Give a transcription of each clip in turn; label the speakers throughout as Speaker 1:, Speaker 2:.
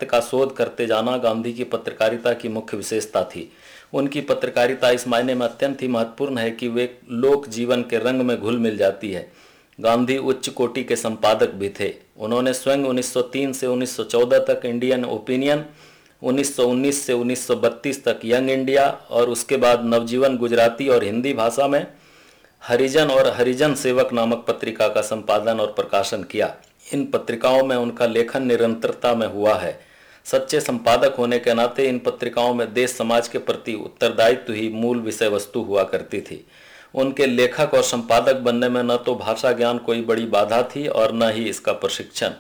Speaker 1: सत्य का शोध करते जाना गांधी की पत्रकारिता की मुख्य विशेषता थी। उनकी पत्रकारिता इस मायने में अत्यंत ही महत्वपूर्ण है कि वे लोक जीवन के रंग में घुल मिल जाती है। गांधी उच्च कोटि के संपादक भी थे। उन्होंने स्वयं 1903 से 1914 तक इंडियन ओपिनियन, 1919 से 1932 तक यंग इंडिया और उसके बाद नवजीवन गुजराती और हिंदी भाषा में हरिजन और हरिजन सेवक नामक पत्रिका का संपादन और प्रकाशन किया। इन पत्रिकाओं में उनका लेखन निरंतरता में हुआ है। सच्चे संपादक होने के नाते इन पत्रिकाओं में देश समाज के प्रति उत्तरदायित्व ही मूल विषय वस्तु हुआ करती थी। उनके लेखक और संपादक बनने में न तो भाषा ज्ञान कोई बड़ी बाधा थी और न ही इसका प्रशिक्षण।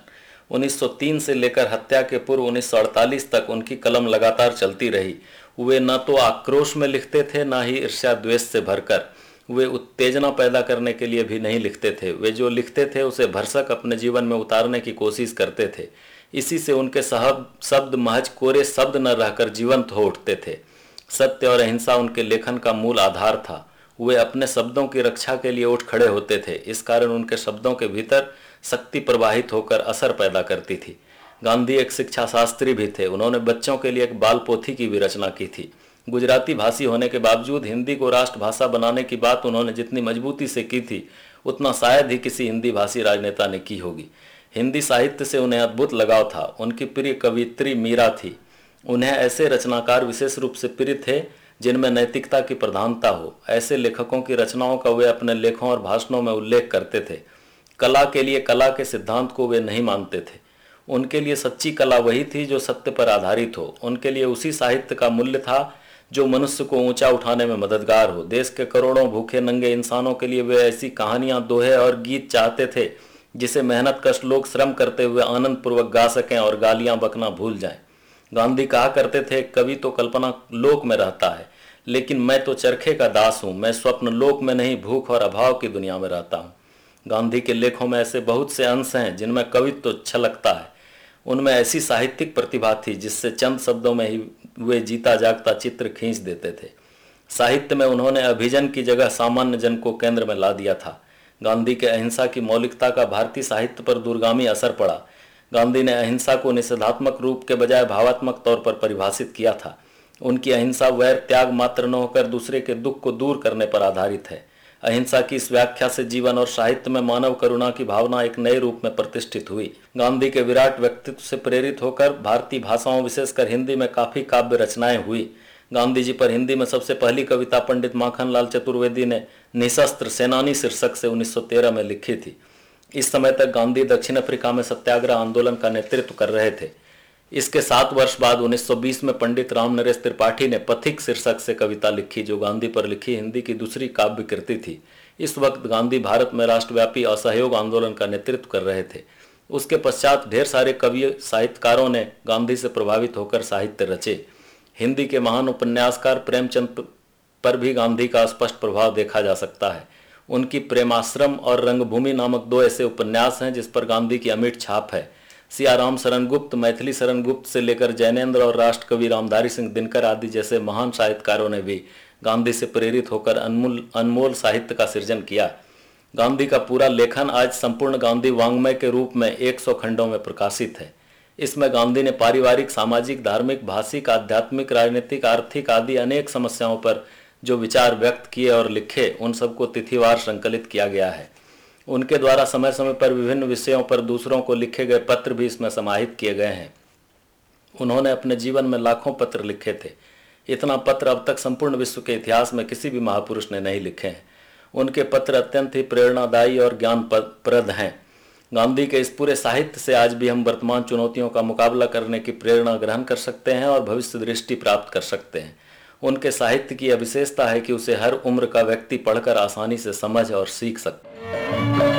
Speaker 1: 1903 से लेकर हत्या के पूर्व 1948 तक उनकी कलम लगातार चलती रही। वे न तो आक्रोश में लिखते थे न ही ईर्ष्या द्वेष से भरकर। वे उत्तेजना पैदा करने के लिए भी नहीं लिखते थे। वे जो लिखते थे उसे भरसक अपने जीवन में उतारने की कोशिश करते थे। इसी से उनके शब्द महज कोरे शब्द न रहकर जीवंत हो उठते थे। सत्य और अहिंसा उनके लेखन का मूल आधार था। वे अपने शब्दों की रक्षा के लिए उठ खड़े होते थे। इस कारण उनके शब्दों के भीतर शक्ति प्रवाहित होकर असर पैदा करती थी। गांधी एक शिक्षा शास्त्री भी थे। उन्होंने बच्चों के लिए एक बाल पोथी की भी रचना की थी। गुजराती भाषी होने के बावजूद हिंदी को राष्ट्रभाषा बनाने की बात उन्होंने जितनी मजबूती से की थी उतना शायद ही किसी हिंदी भाषी राजनेता ने की होगी। हिंदी साहित्य से उन्हें अद्भुत लगाव था। उनकी प्रिय कवियत्री मीरा थी। उन्हें ऐसे रचनाकार विशेष रूप से प्रिय थे जिनमें नैतिकता की प्रधानता हो। ऐसे लेखकों की रचनाओं का वे अपने लेखों और भाषणों में उल्लेख करते थे। कला के लिए कला के सिद्धांत को वे नहीं मानते थे। उनके लिए सच्ची कला वही थी जो सत्य पर आधारित हो। उनके लिए उसी साहित्य का मूल्य था जो मनुष्य को ऊंचा उठाने में मददगार हो। देश के करोड़ों भूखे नंगे इंसानों के लिए वे ऐसी कहानियां, दोहे और गीत चाहते थे जिसे मेहनत कश लोग श्रम करते हुए आनंद पूर्वक गा सकें और गालियां बकना भूल जाएं। गांधी कहा करते थे, कवि तो कल्पना लोक में रहता है, लेकिन मैं तो चरखे का दास हूं। मैं स्वप्न लोक में नहीं, भूख और अभाव की दुनिया में रहता हूं। गांधी के लेखों में ऐसे बहुत से अंश हैं जिनमें कवित्व तो छलकता है। उनमें ऐसी साहित्यिक प्रतिभा थी जिससे चंद शब्दों में ही वे जीता जागता चित्र खींच देते थे। साहित्य में उन्होंने अभिजन की जगह सामान्य जन को केंद्र में ला दिया था। गांधी के अहिंसा की मौलिकता का भारतीय साहित्य पर दूरगामी असर पड़ा। गांधी ने अहिंसा को निषेधात्मक रूप के बजाय भावात्मक तौर पर परिभाषित किया था। उनकी अहिंसा वैर त्याग मात्र न होकर दूसरे के दुख को दूर करने पर आधारित है। अहिंसा की इस व्याख्या से जीवन और साहित्य में मानव करुणा की भावना एक नए रूप में प्रतिष्ठित हुई। गांधी के विराट व्यक्तित्व से प्रेरित होकर भारतीय भाषाओं विशेषकर हिंदी में काफी काव्य रचनाएं हुई। गांधी जी पर हिंदी में सबसे पहली कविता पंडित माखनलाल चतुर्वेदी ने निशस्त्र सेनानी शीर्षक से 1913 में लिखी थी। इस समय तक गांधी दक्षिण अफ्रीका में सत्याग्रह आंदोलन का नेतृत्व कर रहे थे। इसके 7 वर्ष बाद 1920 में पंडित राम नरेश त्रिपाठी ने पथिक शीर्षक से कविता लिखी, जो गांधी पर लिखी हिंदी की दूसरी काव्य कृति थी। इस वक्त गांधी भारत में राष्ट्रव्यापी असहयोग आंदोलन का नेतृत्व कर रहे थे। उसके पश्चात ढेर सारे कवि साहित्यकारों ने गांधी से प्रभावित होकर साहित्य रचे। हिंदी के महान उपन्यासकार प्रेमचंद पर भी गांधी का स्पष्ट प्रभाव देखा जा सकता है। उनकी प्रेमाश्रम और रंगभूमि नामक 2 ऐसे उपन्यास हैं जिस पर गांधी की अमिट छाप है। सियाराम शरण गुप्त, मैथिली शरण गुप्त से लेकर जैनेन्द्र और राष्ट्रकवि रामधारी सिंह दिनकर आदि जैसे महान साहित्यकारों ने भी गांधी से प्रेरित होकर अनमोल साहित्य का सृजन किया। गांधी का पूरा लेखन आज संपूर्ण गांधी वाङ्मय के रूप में 100 खंडों में प्रकाशित है। इसमें गांधी ने पारिवारिक, सामाजिक, धार्मिक, भाषिक, आध्यात्मिक, राजनीतिक, आर्थिक आदि अनेक समस्याओं पर जो विचार व्यक्त किए और लिखे, उन सबको तिथिवार संकलित किया गया है। उनके द्वारा समय समय पर विभिन्न विषयों पर दूसरों को लिखे गए पत्र भी इसमें समाहित किए गए हैं। उन्होंने अपने जीवन में लाखों पत्र लिखे थे। इतना पत्र अब तक संपूर्ण विश्व के इतिहास में किसी भी महापुरुष ने नहीं लिखे हैं। उनके पत्र अत्यंत ही प्रेरणादायी और ज्ञानप्रद हैं। गांधी के इस पूरे साहित्य से आज भी हम वर्तमान चुनौतियों का मुकाबला करने की प्रेरणा ग्रहण कर सकते हैं और भविष्य दृष्टि प्राप्त कर सकते हैं। उनके साहित्य की यह विशेषता है कि उसे हर उम्र का व्यक्ति पढ़कर आसानी से समझ और सीख सकता है।